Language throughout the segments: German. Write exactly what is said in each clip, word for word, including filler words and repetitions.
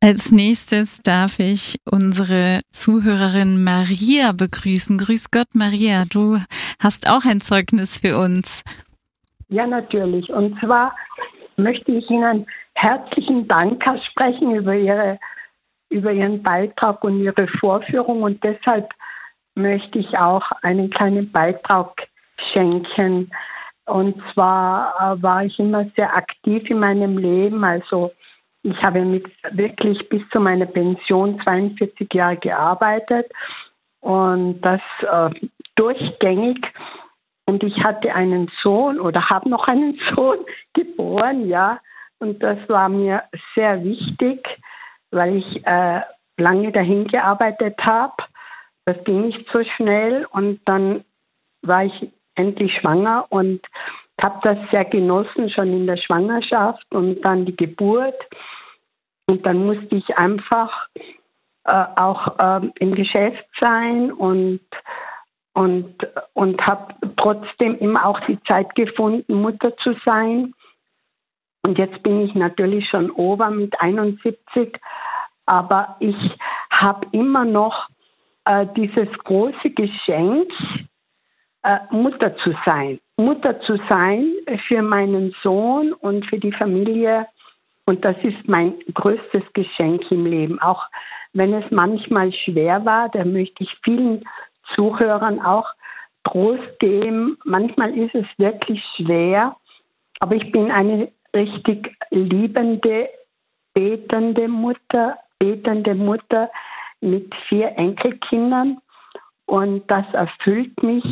Als nächstes darf ich unsere Zuhörerin Maria begrüßen. Grüß Gott, Maria, du hast auch ein Zeugnis für uns. Ja, natürlich. Und zwar möchte ich Ihnen herzlichen Dank aussprechen über, Ihre, über Ihren Beitrag und Ihre Vorführung. Und deshalb möchte ich auch einen kleinen Beitrag schenken. Und zwar äh, war ich immer sehr aktiv in meinem Leben. Also ich habe mit wirklich bis zu meiner Pension zweiundvierzig Jahre gearbeitet und das äh, durchgängig. Und ich hatte einen Sohn oder habe noch einen Sohn geboren, ja. Und das war mir sehr wichtig, weil ich äh, lange dahin gearbeitet habe. Das ging nicht so schnell und dann war ich endlich schwanger und habe das sehr genossen, schon in der Schwangerschaft und dann die Geburt. Und dann musste ich einfach äh, auch äh, im Geschäft sein und, und, und habe trotzdem immer auch die Zeit gefunden, Mutter zu sein. Und jetzt bin ich natürlich schon over mit einundsiebzig, aber ich habe immer noch äh, dieses große Geschenk, äh, Mutter zu sein. Mutter zu sein für meinen Sohn und für die Familie. Und das ist mein größtes Geschenk im Leben. Auch wenn es manchmal schwer war, da möchte ich vielen Zuhörern auch Trost geben. Manchmal ist es wirklich schwer, aber ich bin eine richtig liebende, betende Mutter, betende Mutter mit vier Enkelkindern. Und das erfüllt mich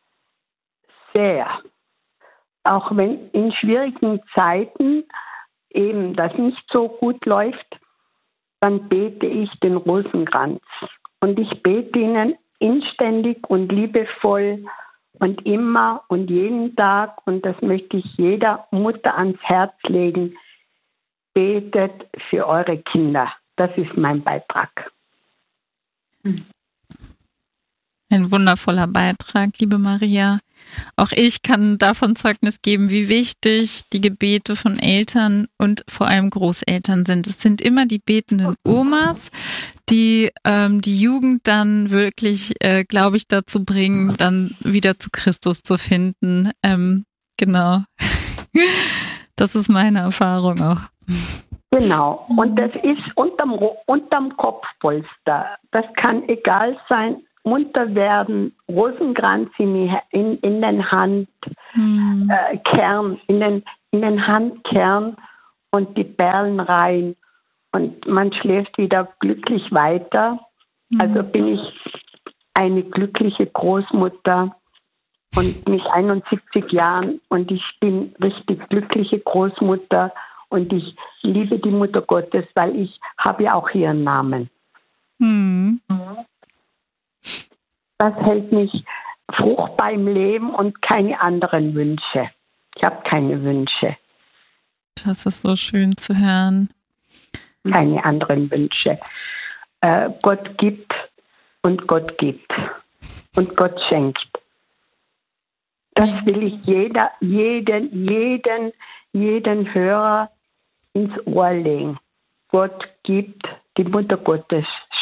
sehr. Auch wenn in schwierigen Zeiten eben das nicht so gut läuft, dann bete ich den Rosenkranz. Und ich bete ihnen inständig und liebevoll und immer und jeden Tag, und das möchte ich jeder Mutter ans Herz legen, betet für eure Kinder. Das ist mein Beitrag. Ein wundervoller Beitrag, liebe Maria. Auch ich kann davon Zeugnis geben, wie wichtig die Gebete von Eltern und vor allem Großeltern sind. Es sind immer die betenden Omas, die ähm, die Jugend dann wirklich, äh, glaube ich, dazu bringen, dann wieder zu Christus zu finden. Ähm, genau. Das ist meine Erfahrung auch. Genau. Und das ist unterm, unterm Kopfpolster. Das kann egal sein. Munter werden, Rosenkranz in, in, in den Handkern, hm. äh, in den, in den Handkern und die Perlen rein. Und man schläft wieder glücklich weiter. Hm. Also bin ich eine glückliche Großmutter und mit einundsiebzig Jahren und ich bin richtig glückliche Großmutter und ich liebe die Mutter Gottes, weil ich habe ja auch ihren Namen. Hm. Das hält mich fruchtbar im Leben und keine anderen Wünsche. Ich habe keine Wünsche. Das ist so schön zu hören. Keine anderen Wünsche. Äh, Gott gibt und Gott gibt. Und Gott schenkt. Das will ich jeder, jeden, jeden, jeden Hörer ins Ohr legen. Gott gibt, die Mutter Gottes